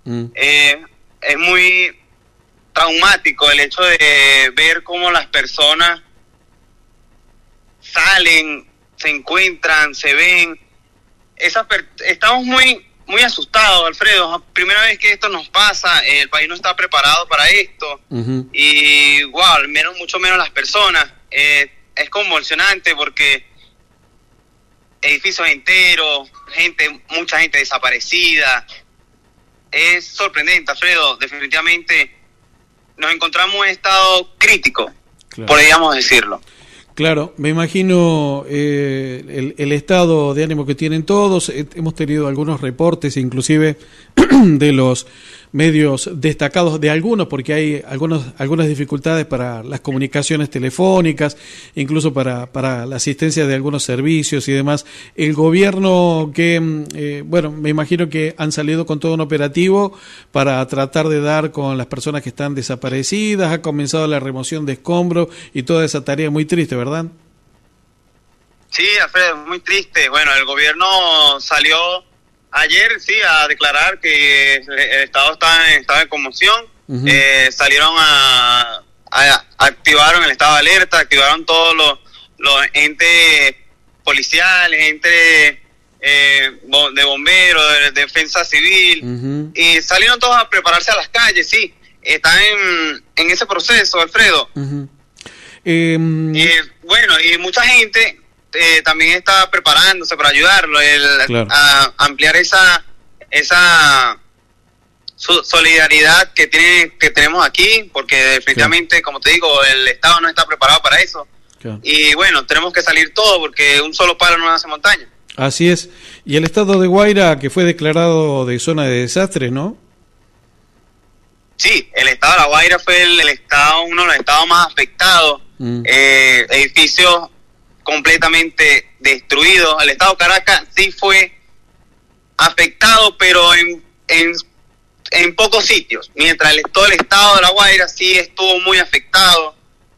Es muy traumático el hecho de ver cómo las personas salen, se encuentran, se ven. Estamos muy asustados, Alfredo. Primera vez que esto nos pasa, el país no está preparado para esto. Y wow, mucho menos las personas. Es convulsionante porque edificios enteros, mucha gente desaparecida. Es sorprendente, Alfredo. Definitivamente nos encontramos en estado crítico, podríamos decirlo. Claro, me imagino el estado de ánimo que tienen todos. Hemos tenido algunos reportes, inclusive de los medios destacados, de algunos, porque hay algunas dificultades para las comunicaciones telefónicas, incluso para la asistencia de algunos servicios y demás. El gobierno me imagino que han salido con todo un operativo para tratar de dar con las personas que están desaparecidas, ha comenzado la remoción de escombros y toda esa tarea muy triste, ¿verdad? Sí, Alfredo, muy triste. Bueno, el gobierno salió ayer, sí, a declarar que el Estado estaba en conmoción. Salieron activaron el estado de alerta, activaron todos los entes policiales, entes de bomberos, de defensa civil, y salieron todos a prepararse a las calles, sí. Están en ese proceso, Alfredo. Y mucha gente también está preparándose para ayudarlo, a ampliar esa solidaridad que tenemos aquí, porque definitivamente, como te digo, el Estado no está preparado para eso. Y bueno, tenemos que salir todos, porque un solo palo no hace montaña. Así es. Y el estado de Guaira, que fue declarado de zona de desastres, ¿no? Sí, el estado de La Guaira fue uno de los estados más afectados. Edificios completamente destruidos. El estado de Caracas sí fue afectado, pero en pocos sitios, mientras todo el estado de La Guaira sí estuvo muy afectado.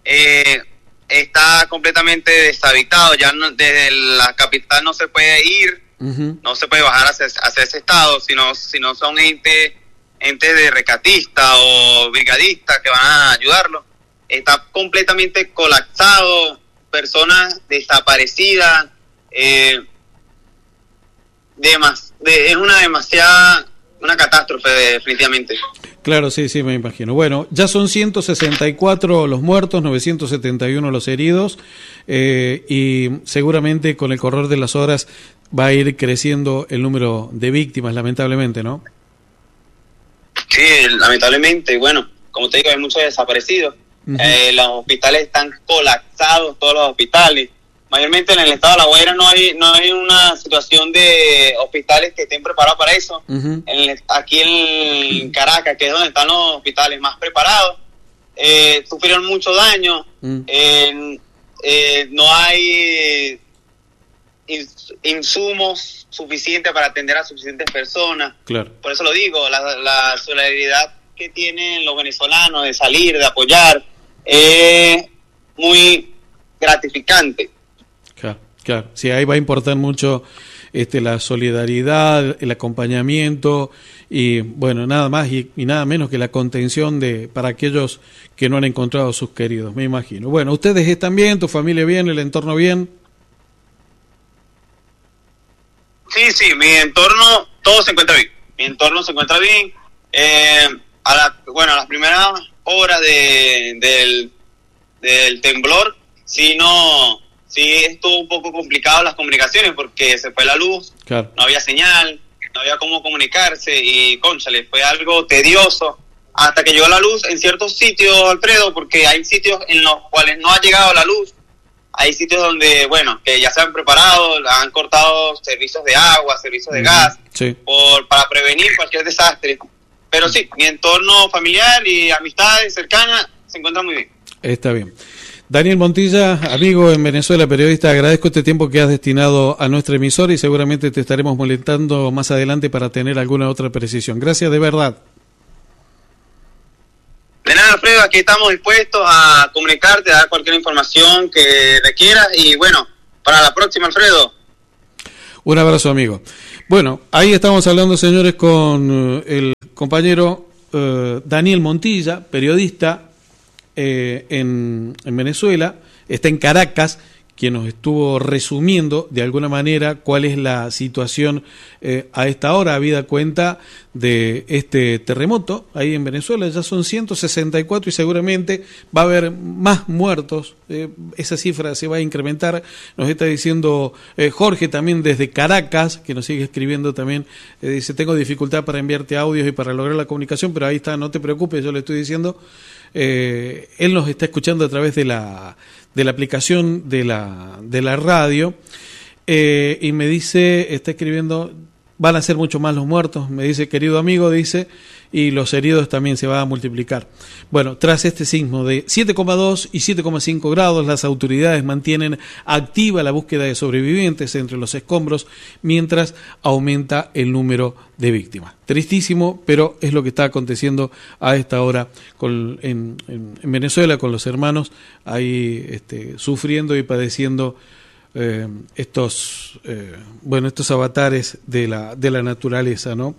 Está completamente deshabitado, ya desde la capital no se puede ir, no se puede bajar hacia ese estado, sino son entes de recatistas o brigadistas que van a ayudarlo. Está completamente colapsado, personas desaparecidas, es una catástrofe, definitivamente. Claro, sí, me imagino. Bueno, ya son 164 los muertos, 971 los heridos, y seguramente con el correr de las horas va a ir creciendo el número de víctimas, lamentablemente, ¿no? Sí, lamentablemente. Bueno, como te digo, hay muchos desaparecidos. Los hospitales están colapsados, todos los hospitales. Mayormente en el estado de La Guaira no hay una situación de hospitales que estén preparados para eso. Aquí en Caracas, que es donde están los hospitales más preparados, sufrieron mucho daño. No hay insumos suficientes para atender a suficientes personas. Claro. Por eso lo digo, la solidaridad que tienen los venezolanos de salir, de apoyar, es muy gratificante. Claro, sí, ahí va a importar mucho la solidaridad, el acompañamiento y, bueno, nada más y nada menos que la contención para aquellos que no han encontrado sus queridos, me imagino. Bueno, ¿ustedes están bien, tu familia bien, el entorno bien? Sí, mi entorno, todo se encuentra bien. A las primeras horas del temblor, sí estuvo un poco complicado las comunicaciones porque se fue la luz, claro. No había señal, no había cómo comunicarse y, cónchale, fue algo tedioso hasta que llegó la luz en ciertos sitios, Alfredo, porque hay sitios en los cuales no ha llegado la luz, hay sitios donde, bueno, que ya se han preparado, han cortado servicios de agua, servicios de gas, sí, para prevenir cualquier desastre. Pero sí, mi entorno familiar y amistades cercanas se encuentran muy bien. Está bien. Daniel Montilla, amigo en Venezuela, periodista, agradezco este tiempo que has destinado a nuestra emisora y seguramente te estaremos molestando más adelante para tener alguna otra precisión. Gracias de verdad. De nada, Alfredo, aquí estamos dispuestos a comunicarte, a dar cualquier información que requieras y bueno, para la próxima, Alfredo. Un abrazo, amigo. Bueno, ahí estamos hablando, señores, con el compañero Daniel Montilla, periodista en Venezuela, está en Caracas, quien nos estuvo resumiendo de alguna manera cuál es la situación a esta hora, habida cuenta de este terremoto ahí en Venezuela. Ya son 164 y seguramente va a haber más muertos. Esa cifra se va a incrementar. Nos está diciendo Jorge también desde Caracas, que nos sigue escribiendo también. Dice, tengo dificultad para enviarte audios y para lograr la comunicación, pero ahí está, no te preocupes, yo le estoy diciendo. Él nos está escuchando a través de la aplicación de la radio, y me dice, está escribiendo, van a ser mucho más los muertos, me dice, querido amigo, dice, y los heridos también se van a multiplicar. Bueno, tras este sismo de 7,2 y 7,5 grados, las autoridades mantienen activa la búsqueda de sobrevivientes entre los escombros, mientras aumenta el número de víctimas. Tristísimo, pero es lo que está aconteciendo a esta hora en Venezuela, con los hermanos ahí sufriendo y padeciendo estos avatares de la naturaleza, ¿no?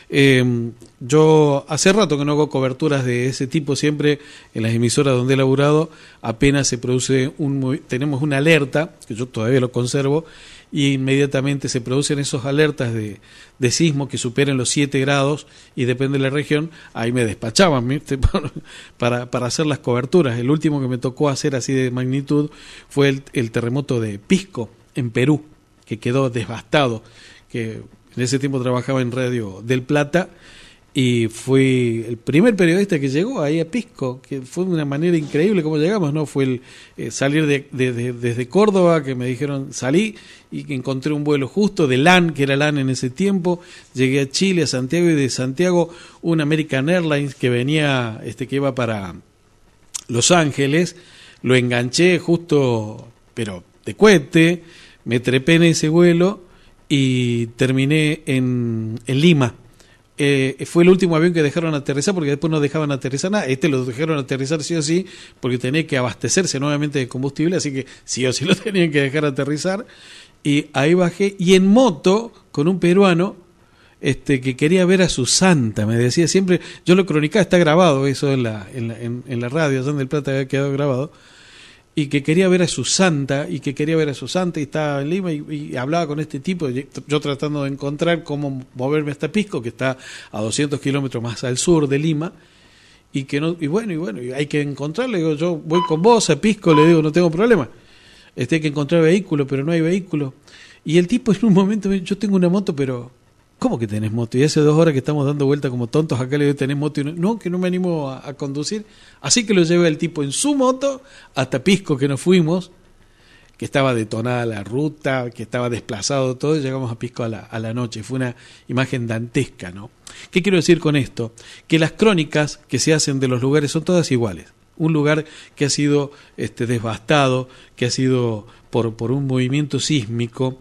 Yo hace rato que no hago coberturas de ese tipo, siempre en las emisoras donde he laburado, apenas se produce tenemos una alerta, que yo todavía lo conservo, y inmediatamente se producen esos alertas de sismo que superen los 7 grados, y depende de la región, ahí me despachaban, ¿viste? para hacer las coberturas. El último que me tocó hacer así de magnitud fue el terremoto de Pisco, en Perú, que quedó devastado, que en ese tiempo trabajaba en Radio del Plata, y fui el primer periodista que llegó ahí a Pisco, que fue de una manera increíble como llegamos, ¿no? Fue el salir desde Córdoba, que me dijeron salí, y que encontré un vuelo justo de LAN, que era LAN en ese tiempo, llegué a Chile, a Santiago, y de Santiago un American Airlines que venía, que iba para Los Ángeles, lo enganché justo, pero de cohete, me trepé en ese vuelo y terminé en Lima. Fue el último avión que dejaron aterrizar, porque después no dejaban aterrizar nada. Lo dejaron aterrizar sí o sí, porque tenía que abastecerse nuevamente de combustible, así que sí o sí lo tenían que dejar aterrizar. Y ahí bajé, y en moto, con un peruano, que quería ver a su santa, me decía siempre, yo lo cronicaba, está grabado eso en la radio, allá en El Plata había quedado grabado, y que quería ver a su santa, y estaba en Lima, y hablaba con este tipo, yo tratando de encontrar cómo moverme hasta Pisco, que está a 200 kilómetros más al sur de Lima, y bueno, hay que encontrarle, digo, yo voy con vos a Pisco, le digo, no tengo problema, hay que encontrar vehículo, pero no hay vehículo, y el tipo en un momento me dice, yo tengo una moto, pero ¿cómo que tenés moto? Y hace 2 horas que estamos dando vuelta como tontos acá, le digo, ¿tenés moto? Y no, que no me animo a conducir. Así que lo llevé al tipo en su moto hasta Pisco, que nos fuimos, que estaba detonada la ruta, que estaba desplazado todo, y llegamos a Pisco a la noche. Fue una imagen dantesca, ¿no? ¿Qué quiero decir con esto? Que las crónicas que se hacen de los lugares son todas iguales. Un lugar que ha sido devastado, que ha sido por un movimiento sísmico,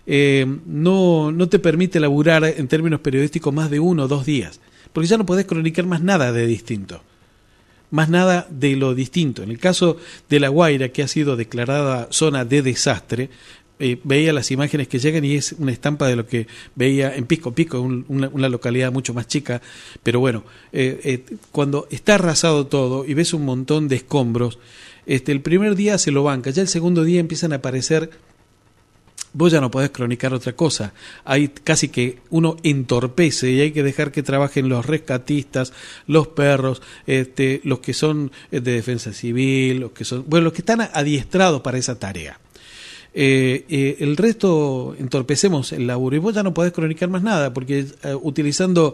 no te permite laburar en términos periodísticos más de 1 o 2 días, porque ya no podés cronicar más nada de distinto, más nada de lo distinto. En el caso de La Guaira, que ha sido declarada zona de desastre, veía las imágenes que llegan y es una estampa de lo que veía en Pisco, una localidad mucho más chica, pero bueno, cuando está arrasado todo y ves un montón de escombros, el primer día se lo banca, ya el segundo día empiezan a aparecer. Vos ya no podés cronicar otra cosa, hay casi que uno entorpece y hay que dejar que trabajen los rescatistas, los perros, los que son de defensa civil, los que están adiestrados para esa tarea. El resto entorpecemos el laburo y vos ya no podés cronicar más nada, porque utilizando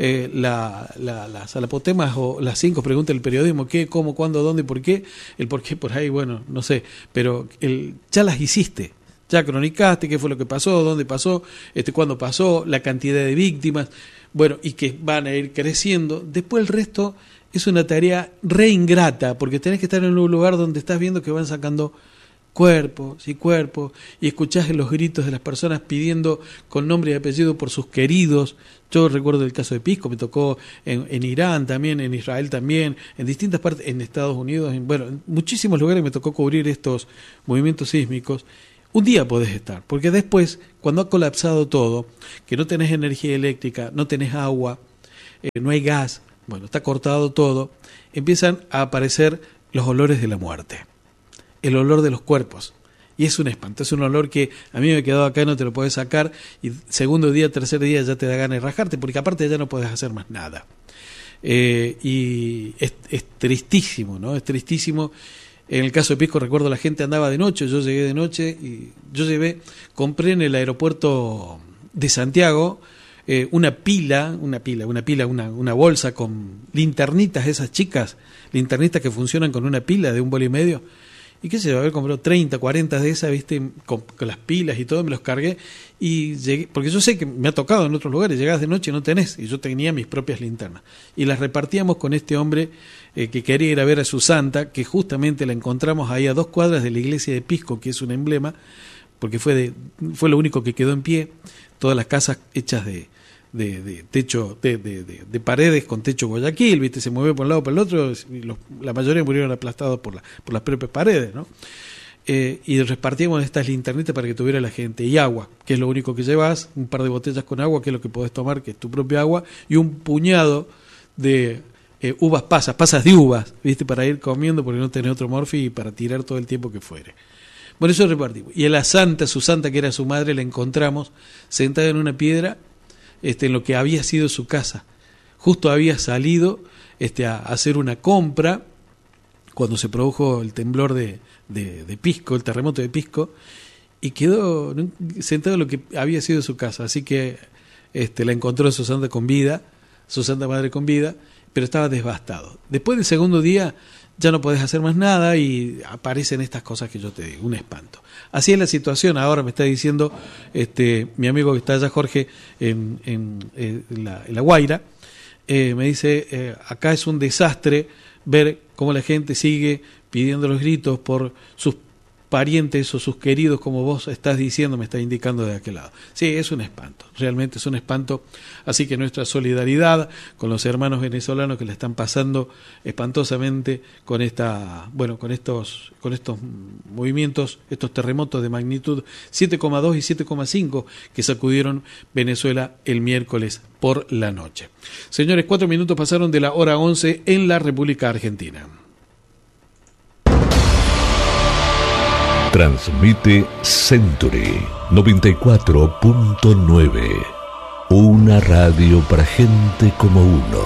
las alapotemas o las 5 preguntas del periodismo, qué, cómo, cuándo, dónde, por qué, el por qué por ahí, bueno, no sé, pero ya las hiciste. Ya cronicaste qué fue lo que pasó, dónde pasó, cuándo pasó, la cantidad de víctimas, bueno, y que van a ir creciendo. Después el resto es una tarea re ingrata, porque tenés que estar en un lugar donde estás viendo que van sacando cuerpos, y escuchás los gritos de las personas pidiendo con nombre y apellido por sus queridos. Yo recuerdo el caso de Pisco, me tocó en Irán también, en Israel también, en distintas partes, en Estados Unidos, en muchísimos lugares me tocó cubrir estos movimientos sísmicos. Un día podés estar, porque después, cuando ha colapsado todo, que no tenés energía eléctrica, no tenés agua, no hay gas, bueno, está cortado todo, empiezan a aparecer los olores de la muerte, el olor de los cuerpos. Y es un espanto, es un olor que a mí me quedó acá, no te lo podés sacar, y segundo día, tercer día ya te da ganas de rajarte, porque aparte ya no podés hacer más nada. Y es tristísimo, ¿no? Es tristísimo. En el caso de Pisco, recuerdo, la gente andaba de noche, yo llegué de noche, y compré en el aeropuerto de Santiago una bolsa con linternitas, esas chicas, linternitas que funcionan con una pila de 1,5 bolos. Y qué sé yo, haber comprado 30, 40 de esas, ¿viste? Con las pilas y todo, me los cargué y llegué, porque yo sé que me ha tocado en otros lugares, llegás de noche y no tenés, y yo tenía mis propias linternas. Y las repartíamos con este hombre que quería ir a ver a su santa, que justamente la encontramos ahí a 2 cuadras de la iglesia de Pisco, que es un emblema, porque fue lo único que quedó en pie, todas las casas hechas de techo, de paredes con techo Guayaquil, ¿viste? Se mueve por un lado por el otro, y la mayoría murieron aplastados por las propias paredes, ¿no? Y repartíamos estas linternitas para que tuviera la gente, y agua, que es lo único que llevas, un par de botellas con agua, que es lo que podés tomar, que es tu propia agua, y un puñado de pasas de uvas, ¿viste? Para ir comiendo, porque no tenés otro morfi, y para tirar todo el tiempo que fuere. Bueno, eso repartimos. Y a la santa, su santa, que era su madre, la encontramos sentada en una piedra, en lo que había sido su casa. Justo había salido a hacer una compra cuando se produjo el temblor de Pisco, el terremoto de Pisco, y quedó sentada en lo que había sido su casa. Así que la encontró su santa con vida, su santa madre con vida, pero estaba devastado. Después del segundo día ya no podés hacer más nada y aparecen estas cosas que yo te digo, un espanto. Así es la situación. Ahora me está diciendo mi amigo que está allá, Jorge, en la Guaira, me dice, acá es un desastre ver cómo la gente sigue pidiendo los gritos por sus parientes o sus queridos, como vos estás diciendo, me está indicando de aquel lado. Sí, es un espanto, realmente es un espanto. Así que nuestra solidaridad con los hermanos venezolanos que la están pasando espantosamente con con estos movimientos, estos terremotos de magnitud 7,2 y 7,5 que sacudieron Venezuela el miércoles por la noche. Señores, 4 minutos pasaron de la hora 11 en la República Argentina. Transmite Century 94.9, una radio para gente como uno.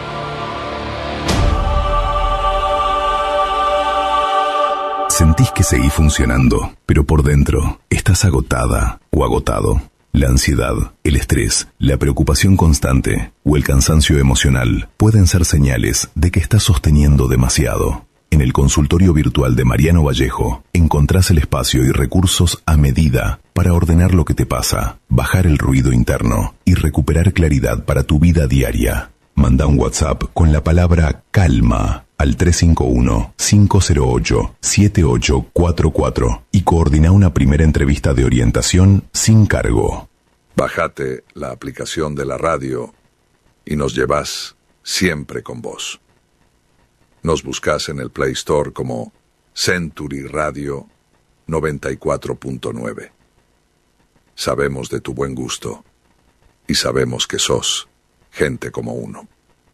Sentís que seguís funcionando, pero por dentro estás agotada o agotado. La ansiedad, el estrés, la preocupación constante o el cansancio emocional pueden ser señales de que estás sosteniendo demasiado. En el consultorio virtual de Mariano Vallejo encontrás el espacio y recursos a medida para ordenar lo que te pasa, bajar el ruido interno y recuperar claridad para tu vida diaria. Manda un WhatsApp con la palabra calma al 351-508-7844 y coordina una primera entrevista de orientación sin cargo. Bájate la aplicación de la radio y nos llevas siempre con vos. Nos buscas en el Play Store como Century Radio 94.9. Sabemos de tu buen gusto y sabemos que sos gente como uno.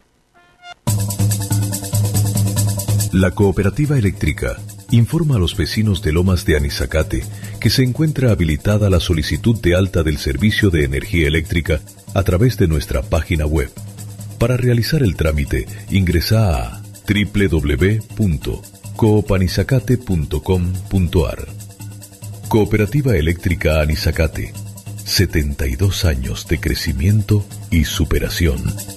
La Cooperativa Eléctrica informa a los vecinos de Lomas de Anizacate que se encuentra habilitada la solicitud de alta del servicio de energía eléctrica a través de nuestra página web. Para realizar el trámite, ingresa a www.coopanizacate.com.ar. Cooperativa Eléctrica Anizacate, 72 años de crecimiento y superación.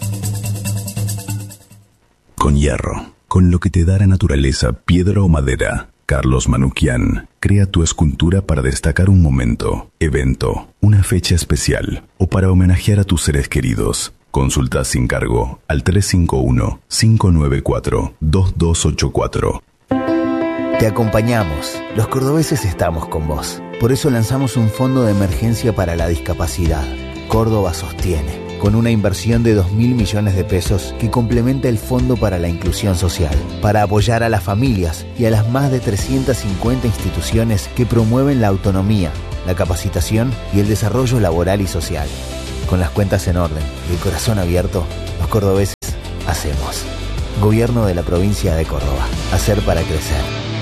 Con hierro, con lo que te da la naturaleza, piedra o madera, Carlos Manuquian crea tu escultura para destacar un momento, evento, una fecha especial o para homenajear a tus seres queridos. Consulta sin cargo al 351-594-2284. Te acompañamos. Los cordobeses estamos con vos. Por eso lanzamos un fondo de emergencia para la discapacidad. Córdoba sostiene, con una inversión de 2.000 millones de pesos que complementa el Fondo para la Inclusión Social, para apoyar a las familias y a las más de 350 instituciones que promueven la autonomía, la capacitación y el desarrollo laboral y social. Con las cuentas en orden y el corazón abierto, los cordobeses hacemos. Gobierno de la provincia de Córdoba. Hacer para crecer.